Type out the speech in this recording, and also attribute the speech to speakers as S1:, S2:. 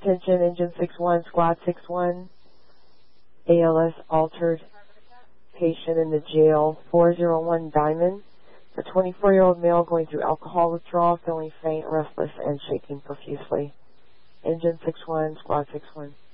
S1: Attention, Engine 6-1, Squad 6-1, ALS altered patient in the jail, 401 Diamond. A 24-year-old male going through alcohol withdrawal, feeling faint, restless, and shaking profusely. Engine 6-1, Squad 6-1.